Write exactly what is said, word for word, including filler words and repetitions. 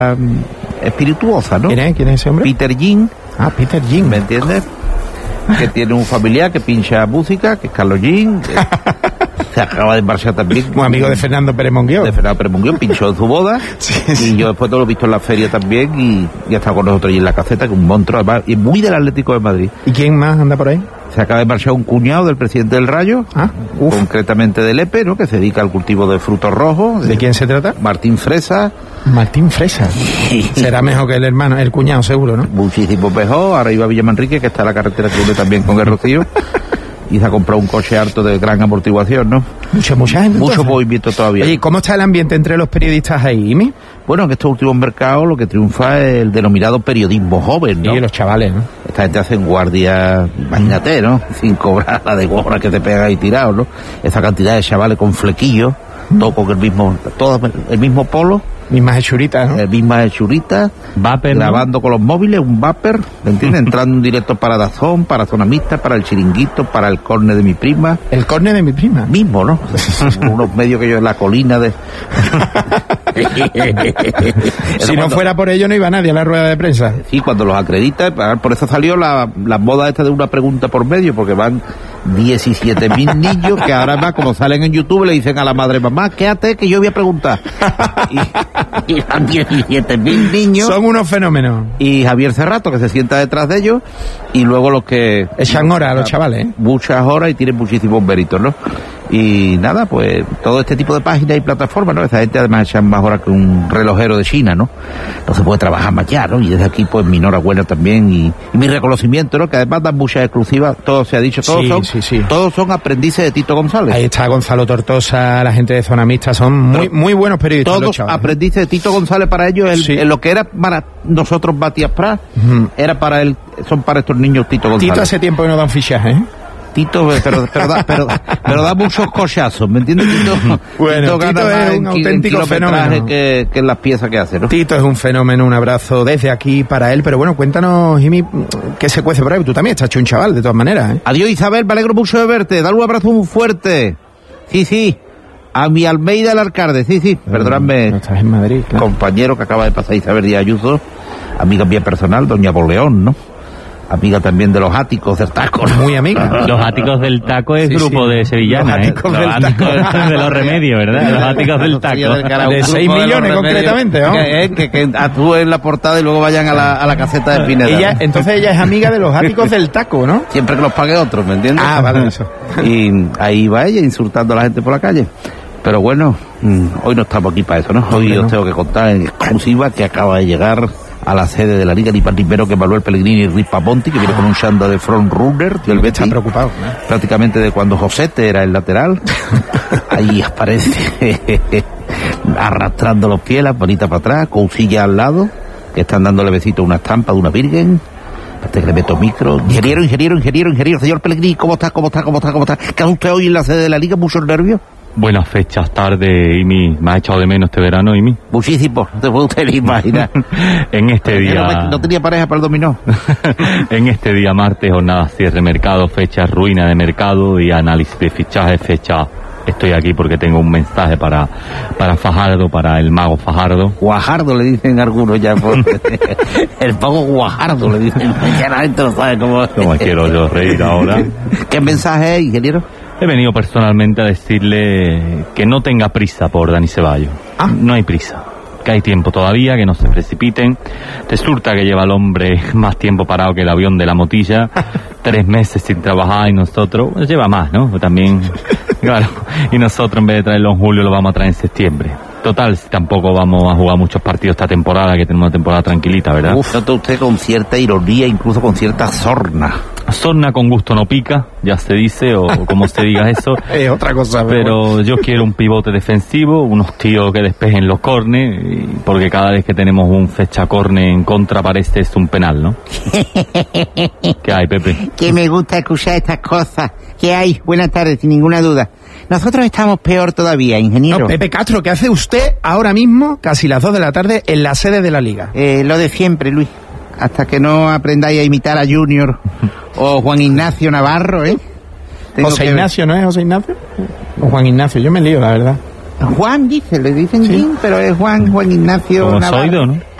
um, espirituosa, ¿no? ¿Quién es? ¿Quién es ese hombre? Peter Jin. Ah, Peter Jin. ¿Me entiendes? Que tiene un familiar que pincha música, que es Carlos Jin. Se acaba de marchar también. Un amigo de Fernando Pérez Monguió. De Fernando Pérez Monguió, pinchó en su boda. Sí, sí. Y yo después todo lo he visto en la feria también. Y, y ha estado con nosotros ahí en la caseta, que un monstruo, además, y muy del Atlético de Madrid. ¿Y quién más anda por ahí? Se acaba de marchar un cuñado del presidente del Rayo, Ah, uf. concretamente de Lepe, ¿no? Que se dedica al cultivo de frutos rojos. ¿De quién se trata? Martín Fresa. Martín Fresa. Será mejor que el hermano, el cuñado seguro, ¿no? Muchísimo mejor. Ahora iba a Villamanrique, que está la carretera que une también con el Rocío. Y se ha comprado un coche harto de gran amortiguación, ¿no? Mucha, mucha gente. Mucho entonces. movimiento todavía. Oye, ¿cómo está el ambiente entre los periodistas ahí, Imi? Bueno, en estos últimos mercados lo que triunfa es el denominado periodismo joven, ¿no? Y los chavales, ¿no? Esta gente hacen guardia, imagínate, ¿no? Sin cobrar la de gorra que te pegan ahí tirado, ¿no? Esa cantidad de chavales con flequillos, todo con el mismo, todo el mismo polo, Mismas hechuritas, ¿no? el misma hechurita, Vapor, ¿no? grabando con los móviles, un vapor, ¿me entiendes? Entrando en directo para Dazón, para Zona Mixta, para el Chiringuito, para el Corne de mi prima. El córner de mi prima. Mismo, ¿no? Unos medios que yo en la colina de... Si no fuera por ello no iba nadie a la rueda de prensa. Sí, cuando los acredita, por eso salió la, la moda esta de una pregunta por medio, porque van diecisiete mil niños que ahora más, como salen en YouTube, le dicen a la madre, mamá, quédate que yo voy a preguntar. Y, y van diecisiete mil niños. Son unos fenómenos. Y Javier Cerrato, que se sienta detrás de ellos, y luego los que... Echan horas a los chavales, ¿eh? Muchas horas y tienen muchísimos méritos, ¿no? Y nada, pues todo este tipo de páginas y plataformas, ¿no? Esa gente además echan más horas que un relojero de China, ¿no? No se puede trabajar más ya, ¿no? Y desde aquí, pues mi enhorabuena también y, y mi reconocimiento, ¿no? Que además dan muchas exclusivas, todo se ha dicho, todos Sí, son, sí, sí. todos son aprendices de Tito González. Ahí está Gonzalo Tortosa, la gente de Zona Mixta, son muy Pero muy buenos periodistas los Todos chavales, ¿eh? aprendices de Tito González para ellos, el, Sí. en lo que era para nosotros Matías Prat, Ujú. era para él, son para estos niños Tito González. Tito hace tiempo que no dan fichaje, ¿eh? Tito, pero, pero, da, pero, pero da muchos cochazos, ¿me entiendes? Tito, Bueno, Tito gana Tito es más un en ki- en auténtico kilometraje fenómeno. que, que en las piezas que hace, ¿no? Tito es un fenómeno, un abrazo desde aquí para él, pero bueno, cuéntanos, Jimmy, ¿qué se cuece por ahí? Tú también estás hecho un chaval, de todas maneras, ¿eh? Adiós, Isabel, me alegro mucho de verte. Dale un abrazo muy fuerte. Sí, sí. A mi Almeida el alcalde, sí, sí. Perdóname, No estás en Madrid, claro. compañero que acaba de pasar, Isabel Díaz Ayuso, amiga mía personal, doña Boleón, ¿no? Amiga también de los áticos del taco, ¿no? Muy amiga. Los áticos del taco es Sí, grupo sí. de sevillana, Los ¿eh? áticos Los del áticos taco. de los remedios, ¿verdad? Los áticos del taco. De seis millones concretamente, ¿no? Que, eh, que, que actúen en la portada y luego vayan a la, a la caseta de Pineda. Ella, entonces ella es amiga de los áticos del taco, ¿no? Siempre que los pague otro, ¿me entiendes? Ah, vale, eso. Y ahí va ella insultando a la gente por la calle. Pero bueno, mm, hoy no estamos aquí para eso, ¿no? Hoy Hombre, os no. tengo que contar en exclusiva que acaba de llegar a la sede de la Liga, ni para primero que Manuel Pellegrini y Ruiz Paponti, que viene con un chanda de front runner del Está Betis, preocupado, ¿no? prácticamente de cuando Josete era el lateral. Ahí aparece arrastrando los pies, las bonitas para atrás, Cousilla al lado, que están dándole besito a una estampa de una virgen. Este que le meto micro. Ingeniero, ingeniero, ingeniero, ingeniero. Señor Pellegrini, ¿cómo está? ¿Cómo está? ¿Cómo está? ¿Cómo está? ¿Qué hace usted hoy en la sede de la Liga? ¿Muchos nervios? Buenas fechas, tarde, Imi. ¿Me ha echado de menos este verano, Imi? Muchísimo, no te puede usted ni imaginar. En este Pero día... no, no tenía pareja para el dominó. En este día martes, jornada cierre mercado, fecha ruina de mercado y análisis de fichaje, fecha... Estoy aquí porque tengo un mensaje para, para Fajardo, para el mago Fajardo. Guajardo le dicen algunos ya. Por... el pago Guajardo le dicen. Ya la gente no sabe cómo. No me quiero yo reír ahora. ¿Qué mensaje es, ingeniero? He venido personalmente a decirle que no tenga prisa por Dani Ceballos. Ah. No hay prisa. Que hay tiempo todavía, que no se precipiten. Resulta que lleva el hombre más tiempo parado que el avión de la motilla. Tres meses sin trabajar y nosotros... Pues lleva más, ¿no? También... Claro. Y nosotros en vez de traerlo en julio lo vamos a traer en septiembre. Total, si tampoco vamos a jugar muchos partidos esta temporada, que tenemos una temporada tranquilita, ¿verdad? Uf, nota usted con cierta ironía, incluso con cierta sorna. Sorna con gusto no pica, ya se dice, o como se diga eso. Es otra cosa, pero, Pero bueno. yo quiero un pivote defensivo, unos tíos que despejen los cornes, y- porque cada vez que tenemos un fecha corne en contra parece es un penal, ¿no? ¿Qué hay, Pepe? Que me gusta escuchar estas cosas. ¿Qué hay? Buenas tardes, sin ninguna duda. Nosotros estamos peor todavía, ingeniero. No, Pepe Castro, ¿qué hace usted ahora mismo, casi las dos de la tarde, en la sede de la Liga? Eh, lo de siempre, Luis. Hasta que no aprendáis a imitar a Junior o Juan Ignacio Navarro, ¿eh? Tengo José que- Ignacio, ¿no es José Ignacio? O Juan Ignacio, yo me lío, la verdad. Juan dice, le dicen Jim, pero es Juan, Juan Ignacio Como Navarro. Zoido, ¿no?